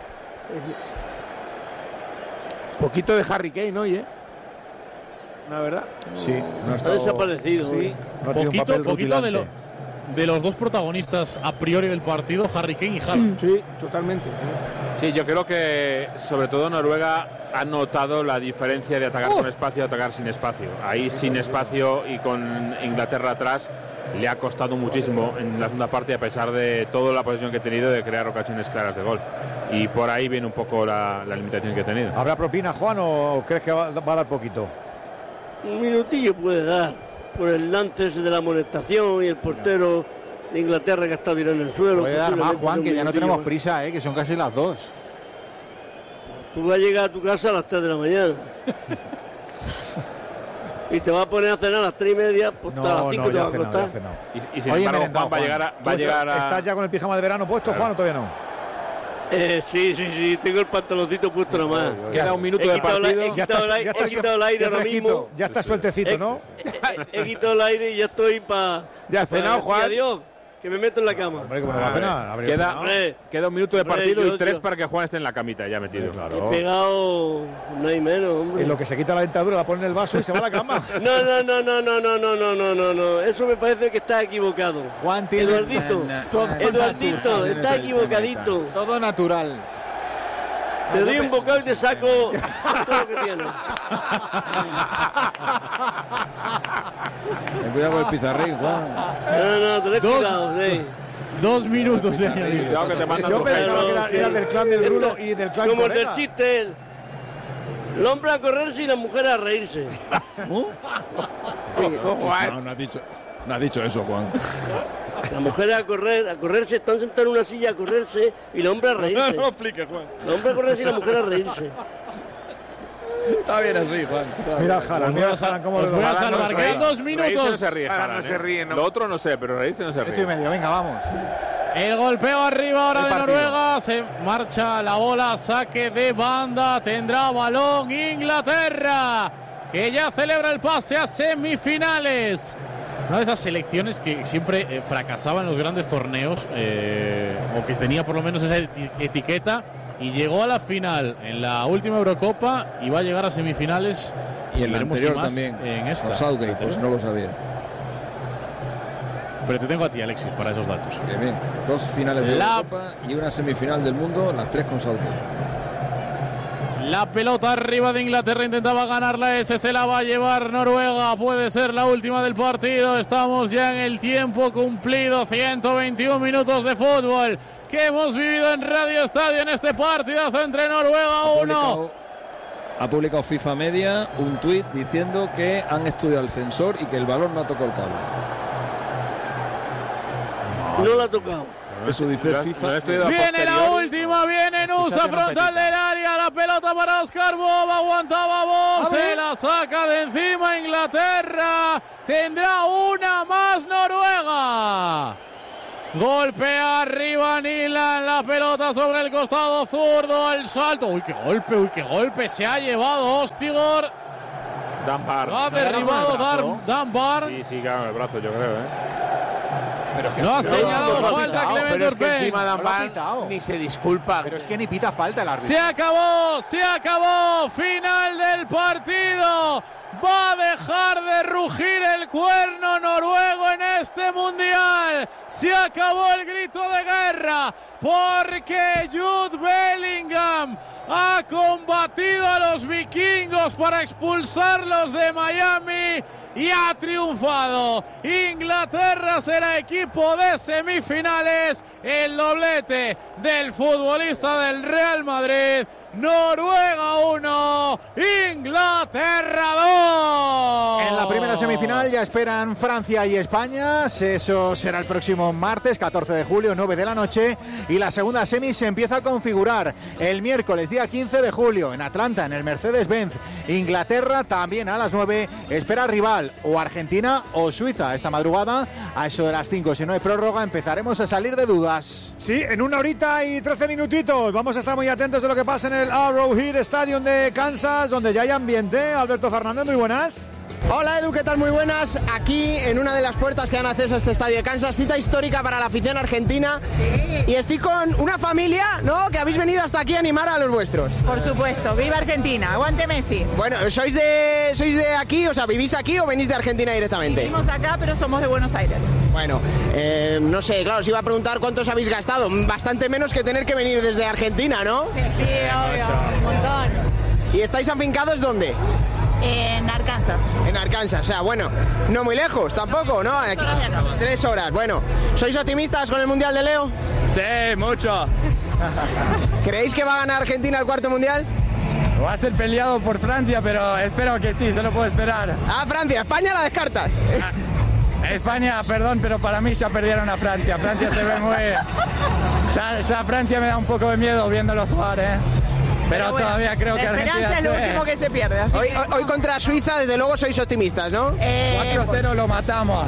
Speaker 4: Poquito de Harry Kane hoy, la verdad.
Speaker 5: Sí,
Speaker 3: no está desaparecido.
Speaker 5: Sí, no
Speaker 1: poquito de los dos protagonistas a priori del partido, Harry Kane y Haaland.
Speaker 4: Sí, totalmente.
Speaker 8: Sí, yo creo que sobre todo Noruega ha notado la diferencia de atacar con espacio a atacar sin espacio. Ahí sin espacio y con Inglaterra atrás le ha costado muchísimo en la segunda parte, a pesar de toda la posesión que ha tenido, de crear ocasiones claras de gol. Y por ahí viene un poco la limitación que ha tenido.
Speaker 5: ¿Habrá propina, Juan, o crees que va a dar poquito?
Speaker 3: Un minutillo puede dar, por el lance ese de la amonestación y el portero de Inglaterra que está tirando en el suelo.
Speaker 2: Puede dar más, Juan, que ya no tenemos prisa, que son casi las 2.
Speaker 3: Tú vas a llegar a tu casa a las 3 de la mañana. Y te vas a poner a cenar a las 3:30, pues hasta las 5 te vas a acostar.
Speaker 8: Y sin embargo, Juan va a llegar a...
Speaker 5: ¿Estás ya con el pijama de verano puesto, Juan, o todavía no?
Speaker 3: Sí, tengo el pantaloncito puesto nomás.
Speaker 8: Queda un minuto de partido.
Speaker 3: He quitado el aire ahora mismo.
Speaker 5: Ya está sueltecito, ¿no?
Speaker 3: He quitado el aire y ya estoy para...
Speaker 4: Ya has cenado, Juan.
Speaker 3: Adiós, que me meto en la cama.
Speaker 5: Hombre, ¿cómo no va a cenar?
Speaker 8: Queda un minuto de partido y 3 para que Juan esté en la camita, ya metido.
Speaker 3: He pegado... No hay menos, hombre.
Speaker 5: En lo que se quita la dentadura, la pone en el vaso y se va a la cama.
Speaker 3: No. Eso me parece que está equivocado.
Speaker 2: Juan,
Speaker 3: Eduardito, está equivocadito.
Speaker 2: Todo natural.
Speaker 3: Te doy un bocado y te saco todo lo que tienes.
Speaker 6: Ten cuidado con el pizarrín, Juan.
Speaker 3: No, tenés cuidado, sí.
Speaker 1: 2 minutos de añadido.
Speaker 8: Cuidado que te mandan.
Speaker 5: Yo pensaba que era del clan del Bruno y del clan
Speaker 3: como
Speaker 5: Correa.
Speaker 3: el del chiste, el hombre a correrse y la mujer a reírse.
Speaker 6: No ha dicho eso, Juan.
Speaker 3: La mujer a correrse, están sentados en una silla a correrse y el hombre a reírse.
Speaker 6: No lo expliques, Juan.
Speaker 3: El hombre a correrse y la mujer a reírse.
Speaker 6: Está bien así, Juan.
Speaker 5: Mira al Haaland, cómo
Speaker 1: Os voy a salvar, quedan 2 minutos.
Speaker 8: Reírse no se ríe, Haaland,
Speaker 4: no se ríe, ¿no?
Speaker 8: Lo otro no sé, pero reírse no se ríe.
Speaker 2: 7:30, venga, vamos.
Speaker 1: El golpeo arriba ahora de Noruega. Se marcha la bola, saque de banda. Tendrá balón Inglaterra, que ya celebra el pase a semifinales. Una de esas selecciones que siempre fracasaba en los grandes torneos, o que tenía por lo menos esa etiqueta, y llegó a la final en la última Eurocopa y va a llegar a semifinales.
Speaker 6: Y en la anterior también,
Speaker 1: en esta.
Speaker 6: Con Southgate, pues no lo sabía.
Speaker 1: Pero te tengo a ti, Alexis, para esos datos.
Speaker 6: Bien. 2 finales de Eurocopa y una semifinal del mundo, las 3 con Southgate.
Speaker 1: La pelota arriba de Inglaterra, intentaba ganarla ese, se la va a llevar Noruega, puede ser la última del partido. Estamos ya en el tiempo cumplido, 121 minutos de fútbol que hemos vivido en Radio Estadio en este partidazo entre Noruega 1.
Speaker 6: Ha publicado FIFA Media un tuit diciendo que han estudiado el sensor y que el balón no tocó el cable.
Speaker 3: No la ha tocado.
Speaker 6: Eso dice FIFA.
Speaker 1: Viene la última, viene Nusa, frontal del área, la pelota para Oscar Bob, aguantaba Bob, se la saca de encima Inglaterra, tendrá una más Noruega. Golpea arriba Nilan, la pelota sobre el costado zurdo, el salto, uy qué golpe, se ha llevado Ostigor.
Speaker 8: Dunbar.
Speaker 1: Ha derribado Dunbar.
Speaker 8: Sí, claro, el brazo yo creo,
Speaker 1: Pero es que no ha señalado falta Clement
Speaker 4: Pero es que
Speaker 1: Turpin.
Speaker 4: encima Dunbar ni se disculpa.
Speaker 2: Pero es que ni pita falta el árbitro.
Speaker 1: Se acabó. Final del partido. Va a dejar de rugir el cuerno noruego en este mundial. Se acabó el grito de guerra porque Jude Bellingham ha combatido a los vikingos para expulsarlos de Miami y ha triunfado. Inglaterra será equipo de semifinales. El doblete del futbolista del Real Madrid. Noruega 1, Inglaterra 2.
Speaker 2: En la primera semifinal ya esperan Francia y España. Eso será el próximo martes, 14 de julio, 9 de la noche. Y la segunda semi se empieza a configurar el miércoles, día 15 de julio, en Atlanta, en el Mercedes-Benz. Inglaterra también a las 9 espera rival, o Argentina o Suiza. Esta madrugada, a eso de las 5, si no hay prórroga, empezaremos a salir de dudas.
Speaker 5: Sí, en 1 horita y 13 minutitos. Vamos a estar muy atentos de lo que pasa en el Arrowhead Stadium de Kansas, donde ya hay ambiente. Alberto Fernández, muy buenas.
Speaker 16: Hola Edu, ¿qué tal? Muy buenas. Aquí en una de las puertas que dan acceso a este estadio de Kansas, cita histórica para la afición argentina. Sí. Y estoy con una familia, ¿no? Que habéis venido hasta aquí a animar a los vuestros.
Speaker 17: Por supuesto, viva Argentina, aguante Messi.
Speaker 16: Bueno, ¿sois de aquí? O sea, ¿vivís aquí o venís de Argentina directamente?
Speaker 17: Vivimos acá, pero somos de Buenos Aires.
Speaker 16: Bueno, no sé, claro, os iba a preguntar cuántos habéis gastado. Bastante menos que tener que venir desde Argentina, ¿no?
Speaker 17: Sí, obvio, un montón.
Speaker 16: ¿Y estáis afincados dónde?
Speaker 17: En Arkansas.
Speaker 16: En Arkansas, o sea, bueno, no muy lejos tampoco, ¿no?
Speaker 17: 3 horas de acá.
Speaker 16: 3 horas, bueno. ¿Sois optimistas con el Mundial de Leo?
Speaker 18: Sí, mucho.
Speaker 16: ¿Creéis que va a ganar Argentina el cuarto Mundial?
Speaker 18: Va a ser peleado por Francia, pero espero que sí, solo puedo esperar.
Speaker 16: Ah, Francia, España la descartas.
Speaker 18: España, perdón, pero para mí ya perdieron a Francia. Francia se ve muy... Ya Francia me da un poco de miedo viéndolo jugar, ¿eh? Pero bueno, todavía creo que Argentina...
Speaker 17: La esperanza es lo último que se pierde. Así
Speaker 16: hoy contra Suiza, desde luego, sois optimistas, ¿no?
Speaker 18: 4-0 lo matamos.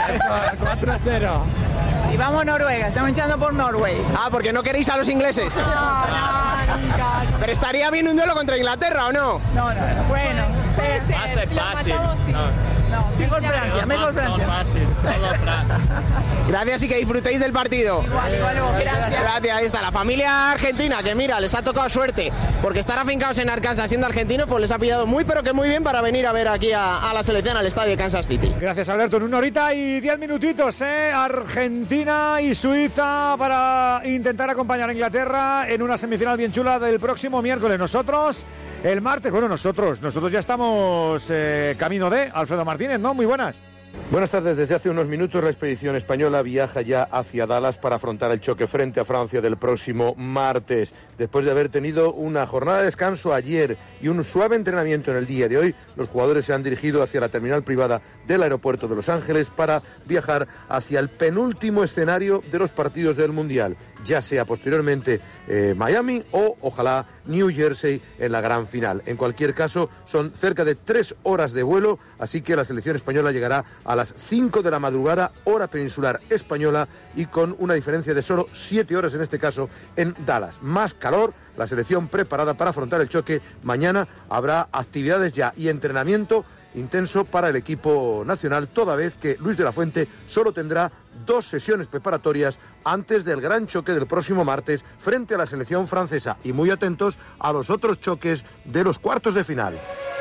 Speaker 18: 4-0.
Speaker 17: Y vamos a Noruega, estamos echando por Norway.
Speaker 16: Ah, porque no queréis a los ingleses.
Speaker 17: No, nunca.
Speaker 16: Pero estaría bien un duelo contra Inglaterra, ¿o no?
Speaker 17: No, bueno.
Speaker 18: Va a ser fácil.
Speaker 17: No, mejor Francia, mejor Francia.
Speaker 18: Fácil, solo Francia.
Speaker 16: Gracias y que disfrutéis del partido.
Speaker 17: Igual, gracias.
Speaker 16: Gracias, ahí está la familia argentina, que mira, les ha tocado suerte, porque estar afincados en Arkansas siendo argentinos, pues les ha pillado muy, pero que muy bien para venir a ver aquí a la selección, al estadio de Kansas City.
Speaker 5: Gracias, Alberto. En 1 horita y 10 minutitos, Argentina y Suiza para intentar acompañar a Inglaterra en una semifinal bien chula del próximo miércoles. Nosotros... el martes, bueno, nosotros ya estamos camino de Alfredo Martínez, ¿no? Muy buenas.
Speaker 19: Buenas tardes. Desde hace unos minutos la expedición española viaja ya hacia Dallas para afrontar el choque frente a Francia del próximo martes. Después de haber tenido una jornada de descanso ayer y un suave entrenamiento en el día de hoy, los jugadores se han dirigido hacia la terminal privada del aeropuerto de Los Ángeles para viajar hacia el penúltimo escenario de los partidos del Mundial, ya sea posteriormente Miami o ojalá New Jersey en la gran final. En cualquier caso, son cerca de 3 horas de vuelo, así que la selección española llegará a las 5 de la madrugada, hora peninsular española, y con una diferencia de solo 7 horas en este caso en Dallas. Más calor, la selección preparada para afrontar el choque. Mañana habrá actividades ya y entrenamiento intenso para el equipo nacional, toda vez que Luis de la Fuente solo tendrá 2 sesiones preparatorias antes del gran choque del próximo martes frente a la selección francesa. Y muy atentos a los otros choques de los cuartos de final.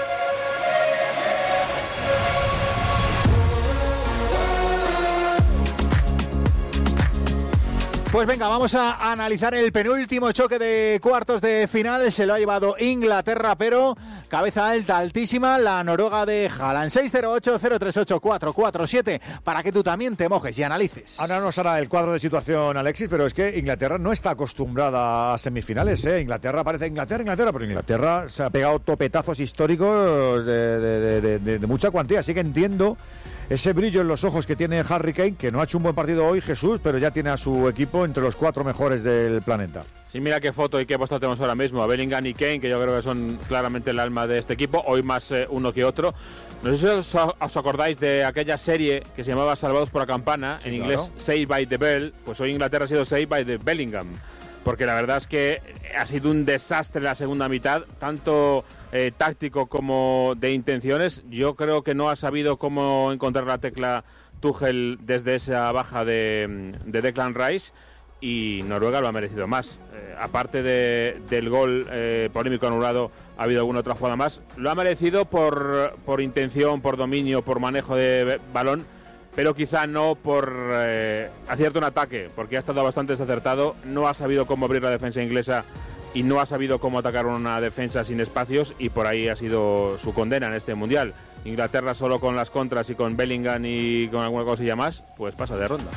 Speaker 2: Pues venga, vamos a analizar el penúltimo choque de cuartos de final. Se lo ha llevado Inglaterra, pero cabeza alta, altísima, la Noruega de Haaland. 608-038-447, para que tú también te mojes y analices.
Speaker 5: Ahora nos hará el cuadro de situación Alexis, pero es que Inglaterra no está acostumbrada a semifinales, ¿eh? Inglaterra parece Inglaterra, pero Inglaterra se ha pegado topetazos históricos de mucha cuantía, así que entiendo ese brillo en los ojos que tiene Harry Kane, que no ha hecho un buen partido hoy, Jesús, pero ya tiene a su equipo entre los 4 mejores del planeta.
Speaker 8: Sí, mira qué foto y qué postal tenemos ahora mismo, a Bellingham y Kane, que yo creo que son claramente el alma de este equipo, hoy más uno que otro. No sé si os acordáis de aquella serie que se llamaba Salvados por la Campana, en inglés Saved by the Bell, pues hoy Inglaterra ha sido Saved by the Bellingham, porque la verdad es que ha sido un desastre la segunda mitad, tanto táctico como de intenciones. Yo creo que no ha sabido cómo encontrar la tecla Tuchel desde esa baja de Declan Rice, y Noruega lo ha merecido más. Aparte del gol polémico anulado, ha habido alguna otra jugada más. Lo ha merecido por intención, por dominio, por manejo de balón, pero quizá no por acierto en ataque, porque ha estado bastante desacertado, no ha sabido cómo abrir la defensa inglesa y no ha sabido cómo atacar una defensa sin espacios, y por ahí ha sido su condena en este Mundial. Inglaterra solo con las contras y con Bellingham y con alguna cosilla más, pues pasa de ronda.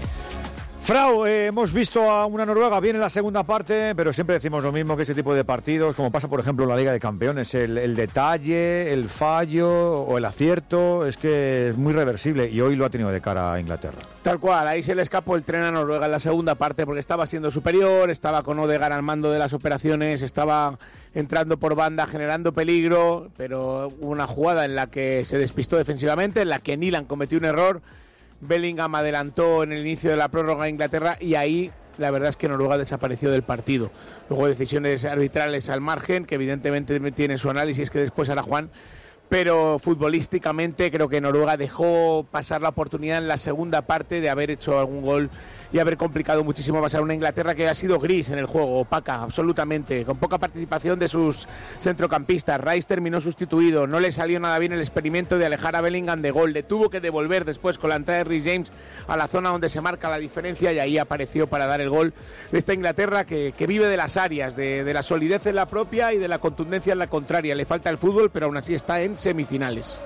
Speaker 5: Frau, hemos visto a una Noruega bien en la segunda parte, pero siempre decimos lo mismo, que ese tipo de partidos, como pasa por ejemplo en la Liga de Campeones, el detalle, el fallo o el acierto es que es muy reversible, y hoy lo ha tenido de cara a Inglaterra.
Speaker 4: Tal cual, ahí se le escapó el tren a Noruega en la segunda parte, porque estaba siendo superior, estaba con Odegaard al mando de las operaciones, estaba entrando por banda, generando peligro, pero hubo una jugada en la que se despistó defensivamente, en la que Nilan cometió un error. Bellingham adelantó en el inicio de la prórroga a Inglaterra, y ahí la verdad es que Noruega desapareció del partido. Luego decisiones arbitrales al margen, que evidentemente tiene su análisis, que después hará Juan, pero futbolísticamente creo que Noruega dejó pasar la oportunidad en la segunda parte de haber hecho algún gol y haber complicado muchísimo más a una Inglaterra que ha sido gris en el juego, opaca absolutamente, con poca participación de sus centrocampistas. Rice terminó sustituido, no le salió nada bien el experimento de alejar a Bellingham de gol, le tuvo que devolver después con la entrada de Reece James a la zona donde se marca la diferencia, y ahí apareció para dar el gol de esta Inglaterra que vive de las áreas, de la solidez en la propia y de la contundencia en la contraria. Le falta el fútbol, pero aún así está en semifinales.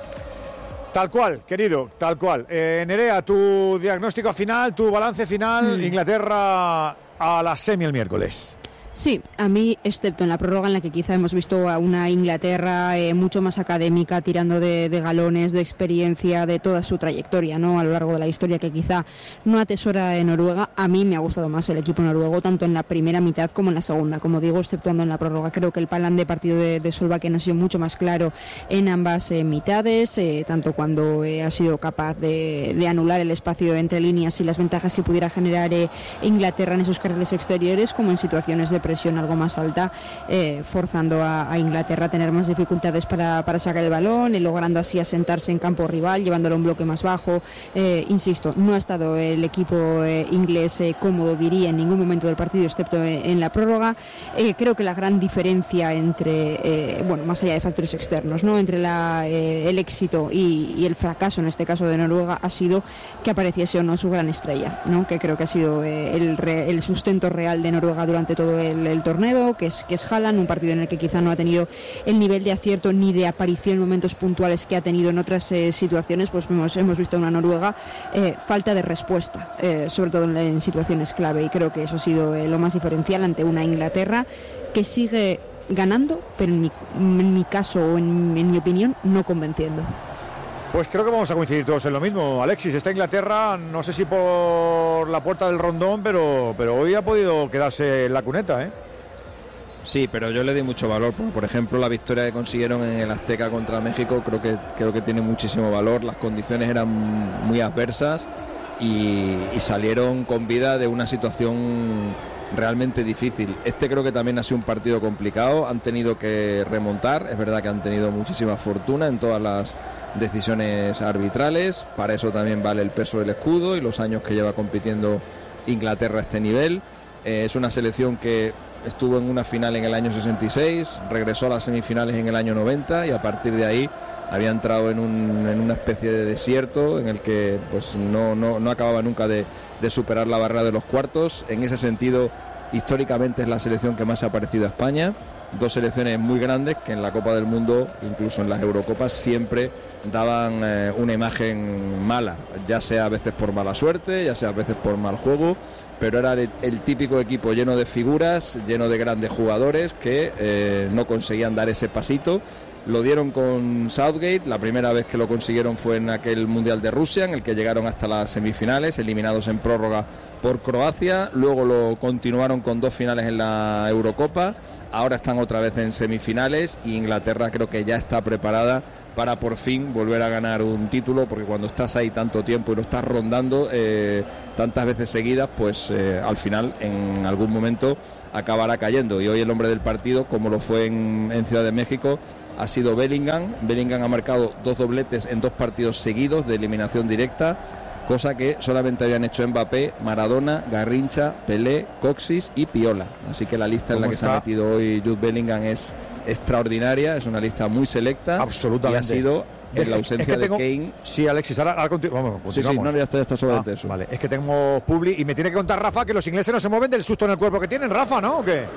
Speaker 5: Tal cual, querido, tal cual. Nerea, tu diagnóstico final, tu balance final, Inglaterra a la semi el miércoles.
Speaker 9: Sí, a mí, excepto en la prórroga en la que quizá hemos visto a una Inglaterra mucho más académica, tirando de galones, de experiencia, de toda su trayectoria, ¿no?, a lo largo de la historia, que quizá no atesora en Noruega. A mí me ha gustado más el equipo noruego, tanto en la primera mitad como en la segunda, como digo, exceptuando en la prórroga. Creo que el plan de partido de Solbakken ha sido mucho más claro en ambas mitades, tanto cuando ha sido capaz de anular el espacio entre líneas y las ventajas que pudiera generar Inglaterra en esos carriles exteriores, como en situaciones de presión algo más alta, forzando a Inglaterra a tener más dificultades para sacar el balón, y logrando así asentarse en campo rival, llevándolo a un bloque más bajo. Insisto, no ha estado el equipo inglés cómodo, diría, en ningún momento del partido, excepto en la prórroga. Creo que la gran diferencia entre, más allá de factores externos, ¿no?, entre el éxito y el fracaso, en este caso de Noruega, ha sido que apareciese o no su gran estrella, ¿no?, que creo que ha sido el sustento real de Noruega durante todo el torneo, que es Haaland, un partido en el que quizá no ha tenido el nivel de acierto ni de aparición en momentos puntuales que ha tenido en otras situaciones. Pues hemos visto una Noruega falta de respuesta, sobre todo en situaciones clave, y creo que eso ha sido lo más diferencial ante una Inglaterra que sigue ganando, pero en mi caso, o en mi opinión, no convenciendo.
Speaker 5: Pues creo que vamos a coincidir todos en lo mismo, Alexis. Esta Inglaterra, no sé si por la puerta del rondón, pero hoy ha podido quedarse en la cuneta, ¿eh?
Speaker 6: Sí, pero yo le di mucho valor, porque por ejemplo la victoria que consiguieron en el Azteca contra México creo que tiene muchísimo valor. Las condiciones eran muy adversas y salieron con vida de una situación realmente difícil. Creo que también ha sido un partido complicado, han tenido que remontar, es verdad que han tenido muchísima fortuna en todas las decisiones arbitrales, para eso también vale el peso del escudo y los años que lleva compitiendo Inglaterra a este nivel. Es una selección que estuvo en una final en el año 66, regresó a las semifinales en el año 90 y a partir de ahí había entrado en una especie de desierto en el que pues no acababa nunca de superar la barrera de los cuartos. En ese sentido, históricamente es la selección que más se ha parecido a España. Dos selecciones muy grandes que en la Copa del Mundo, incluso en las Eurocopas, siempre daban una imagen mala, ya sea a veces por mala suerte, ya sea a veces por mal juego, pero era el típico equipo lleno de figuras, lleno de grandes jugadores que no conseguían dar ese pasito, lo dieron con Southgate. La primera vez que lo consiguieron fue en aquel Mundial de Rusia, en el que llegaron hasta las semifinales, eliminados en prórroga por Croacia. Luego lo continuaron con 2 finales en la Eurocopa. Ahora están otra vez en semifinales y Inglaterra creo que ya está preparada para por fin volver a ganar un título, porque cuando estás ahí tanto tiempo y lo estás rondando tantas veces seguidas, pues al final en algún momento acabará cayendo. Y hoy el hombre del partido, como lo fue en Ciudad de México, ha sido Bellingham. Bellingham ha marcado 2 dobletes en 2 partidos seguidos de eliminación directa, cosa que solamente habían hecho Mbappé, Maradona, Garrincha, Pelé, Coxis y Piola. Así que la lista en la que se ha metido hoy Jude Bellingham es extraordinaria, es una lista muy selecta.
Speaker 5: Absolutamente.
Speaker 6: Y ha sido en la ausencia de Kane.
Speaker 5: Sí, Alexis, ahora continuamos.
Speaker 6: Sí, no, ya está solamente eso.
Speaker 5: Vale, es que tengo publi y me tiene que contar Rafa que los ingleses no se mueven del susto en el cuerpo que tienen, Rafa, ¿no? ¿O qué?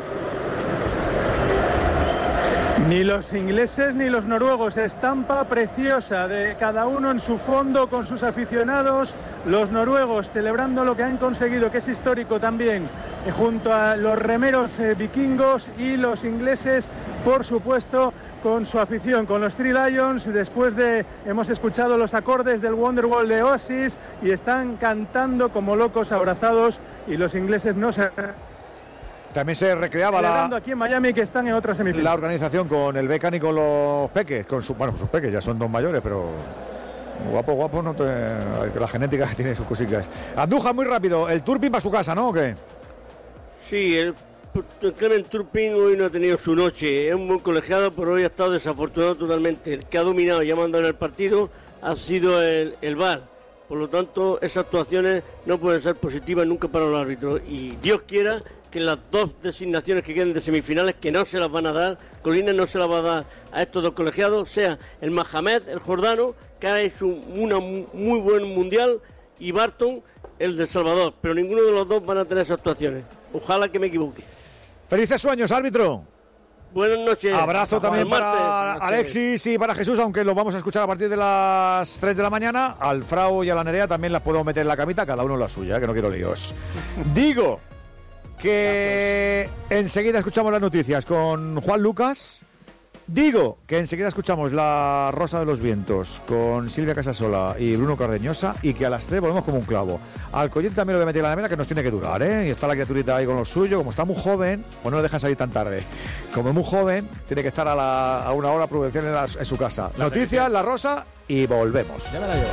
Speaker 20: Ni los ingleses ni los noruegos, estampa preciosa de cada uno en su fondo con sus aficionados, los noruegos celebrando lo que han conseguido, que es histórico también, junto a los remeros vikingos, y los ingleses, por supuesto, con su afición, con los Three Lions. Hemos escuchado los acordes del Wonderwall de Oasis y están cantando como locos abrazados, y los ingleses no se...
Speaker 5: También se recreaba
Speaker 20: aquí en Miami, que están en otra semifinal.
Speaker 5: La organización con el Beckham y con los peques, sus peques ya son 2 mayores, pero guapo no la genética que tiene sus cositas. Andújar, muy rápido, el Turpin para su casa, ¿no? ¿O qué?
Speaker 3: Sí, el Clement Turpin hoy no ha tenido su noche, es un buen colegiado, pero hoy ha estado desafortunado totalmente. El que ha dominado y ha mandado en el partido ha sido el VAR. Por lo tanto, esas actuaciones no pueden ser positivas nunca para los árbitros, y Dios quiera que las 2 designaciones que queden de semifinales, que no se las van a dar, Colinas no se las va a dar a estos 2 colegiados, sea el Mohamed, el jordano, que ha hecho una muy buen mundial, y Barton, el de El Salvador, pero ninguno de los 2 van a tener esas actuaciones. Ojalá que me equivoque.
Speaker 5: Felices sueños, árbitro.
Speaker 3: Buenas noches.
Speaker 5: Abrazo también para Alexis y para Jesús, aunque los vamos a escuchar a partir de las 3 de la mañana. Al Frau y a la Nerea también las puedo meter en la camita, cada uno la suya, que no quiero líos. Digo que enseguida escuchamos las noticias con Juan Lucas. Digo que enseguida escuchamos La Rosa de los Vientos con Silvia Casasola y Bruno Cardeñosa, y que a las 3 volvemos como un clavo. Al Collete también lo voy a meter en la nevera, que nos tiene que durar, ¿eh? Y está la criaturita ahí con lo suyo, como está muy joven, pues no le dejan salir tan tarde. Como es muy joven, tiene que estar a una hora prudencial en su casa. Noticias, La Rosa, y volvemos.
Speaker 1: Ya me la llevo.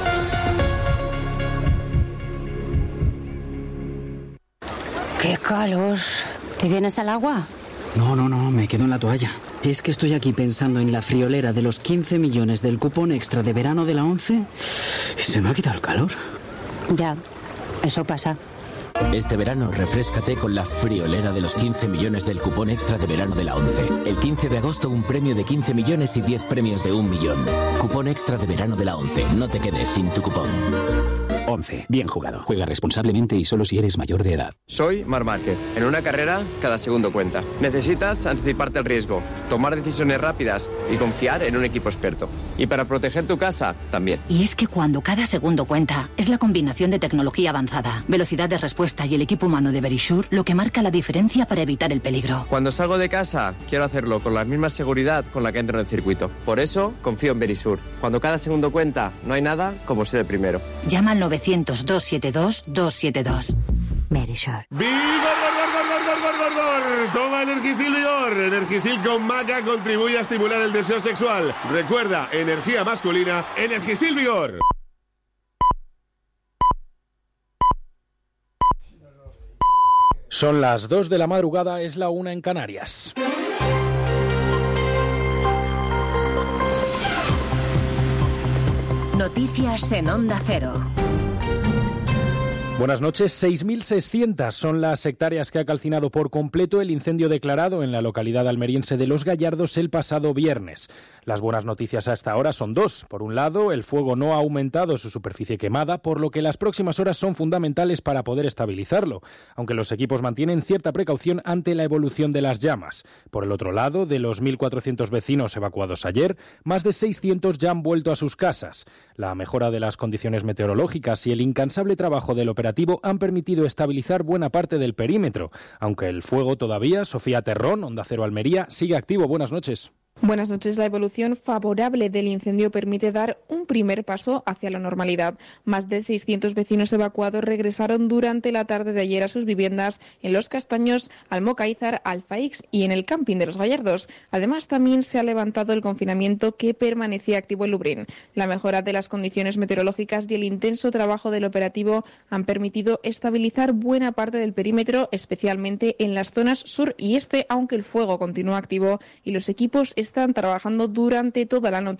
Speaker 21: ¡Qué calor! ¿Te vienes al agua?
Speaker 22: No, me quedo en la toalla. Es que estoy aquí pensando en la friolera de los 15 millones del cupón extra de verano de la 11 y se me ha quitado el calor.
Speaker 21: Ya, eso pasa.
Speaker 23: Este verano refréscate con la friolera de los 15 millones del cupón extra de verano de la 11. El 15 de agosto un premio de 15 millones y 10 premios de 1 millón. Cupón extra de verano de la 11. No te quedes sin tu cupón.
Speaker 15: 11. Bien jugado. Juega responsablemente y solo si eres mayor de edad.
Speaker 24: Soy Marc Márquez. En una carrera, cada segundo cuenta. Necesitas anticiparte al riesgo, tomar decisiones rápidas y confiar en un equipo experto. Y para proteger tu casa, también.
Speaker 21: Y es que cuando cada segundo cuenta, es la combinación de tecnología avanzada, velocidad de respuesta y el equipo humano de Verisure lo que marca la diferencia para evitar el peligro.
Speaker 24: Cuando salgo de casa, quiero hacerlo con la misma seguridad con la que entro en el circuito. Por eso, confío en Verisure. Cuando cada segundo cuenta, no hay nada como ser el primero.
Speaker 21: Llama al 900-272-272. Verisure.
Speaker 25: ¡Vigor! Toma Energisil Vigor. Energisil con maca contribuye a estimular el deseo sexual. Recuerda, energía masculina, Energisil Vigor.
Speaker 26: Son las 2 de la madrugada, es la 1 en Canarias.
Speaker 10: Noticias en Onda Cero.
Speaker 26: Buenas noches. 6.600 son las hectáreas que ha calcinado por completo el incendio declarado en la localidad almeriense de Los Gallardos el pasado viernes. Las buenas noticias hasta ahora son 2. Por un lado, el fuego no ha aumentado su superficie quemada, por lo que las próximas horas son fundamentales para poder estabilizarlo, aunque los equipos mantienen cierta precaución ante la evolución de las llamas. Por el otro lado, de los 1.400 vecinos evacuados ayer, más de 600 ya han vuelto a sus casas. La mejora de las condiciones meteorológicas y el incansable trabajo del operativo han permitido estabilizar buena parte del perímetro, aunque el fuego todavía, Sofía Terrón, Onda Cero Almería, sigue activo. Buenas noches.
Speaker 7: Buenas noches. La evolución favorable del incendio permite dar un primer paso hacia la normalidad. Más de 600 vecinos evacuados regresaron durante la tarde de ayer a sus viviendas en Los Castaños, Almocáizar, Alfaix y en el camping de Los Gallardos. Además, también se ha levantado el confinamiento que permanecía activo en Lubrién. La mejora de las condiciones meteorológicas y el intenso trabajo del operativo han permitido estabilizar buena parte del perímetro, especialmente en las zonas sur y este, aunque el fuego continúa activo y los equipos están trabajando durante toda la noche